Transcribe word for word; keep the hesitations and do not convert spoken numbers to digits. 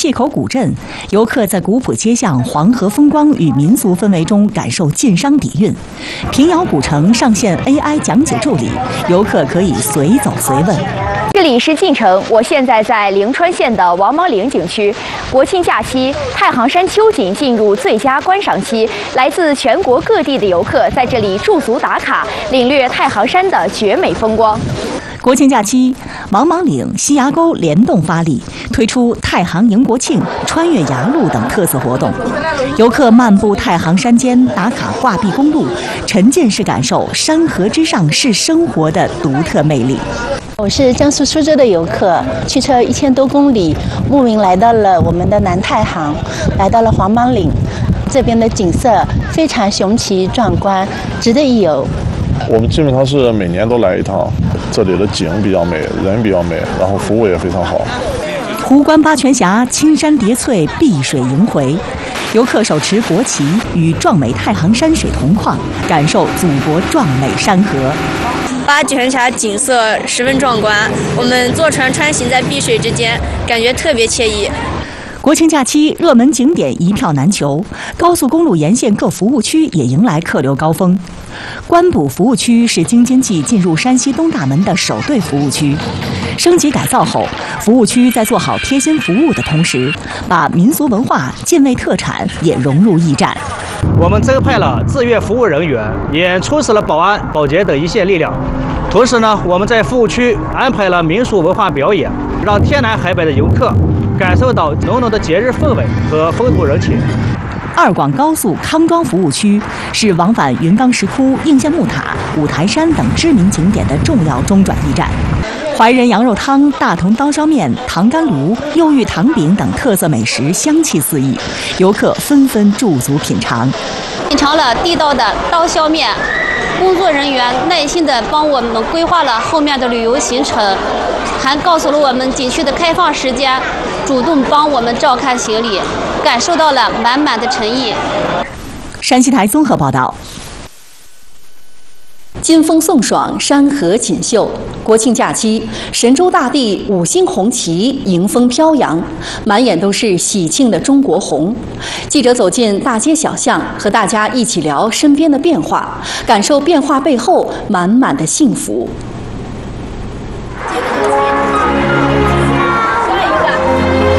碛口古镇，游客在古朴街巷、黄河风光与民俗氛围中感受晋商底蕴。平遥古城上线 A I 讲解助理，游客可以随走随问。 这里是晋城，我现在在灵川县的王莽岭景区。国庆假期，太行山秋景进入最佳观赏期，来自全国各地的游客在这里驻足打卡，领略太行山的绝美风光。 国庆假期，王莽岭、西崖沟联动发力，推出太行迎国庆、穿越崖路等特色活动。游客漫步太行山间，打卡画壁公路，沉浸式感受山河之上是生活的独特魅力。 我是江苏苏州的游客，驱车一千多公里，慕名来到了我们的南太行，来到了黄莽岭，这边的景色非常雄奇壮观，值得一游。 我们基本上是每年都来一趟，这里的景比较美，人比较美，然后服务也非常好。 湖观八泉峡，青山叠翠，碧水萦回。游客手持国旗，与壮美太行山水同框，感受祖国壮美山河。 八泉峡景色十分壮观，我们坐船穿行在碧水之间，感觉特别惬意。 国庆假期热门景点一票难求，高速公路沿线各服务区也迎来客流高峰。官补服务区是京津冀进入山西东大门的首对服务区，升级改造后，服务区在做好贴心服务的同时，把民俗文化、晋味特产也融入驿站。 我们增派了自愿服务人员，也出示了保安、保洁等一线力量。同时呢，我们在服务区安排了民俗文化表演，让天南海北的游客感受到浓浓的节日氛围和风土人情。 二广高速康庄服务区是往返云冈石窟、应县木塔、五台山等知名景点的重要中转驿站。怀仁羊肉汤、大同刀削面、糖干炉、右玉糖饼等特色美食香气四溢，游客纷纷驻足品尝。 品尝了地道的刀削面，工作人员耐心地帮我们规划了后面的旅游行程，还告诉了我们景区的开放时间，主动帮我们照看行李，感受到了满满的诚意。 山西台综合报道。金风送爽，山河锦绣。国庆假期，神州大地五星红旗迎风飘扬，满眼都是喜庆的中国红。记者走进大街小巷，和大家一起聊身边的变化，感受变化背后满满的幸福。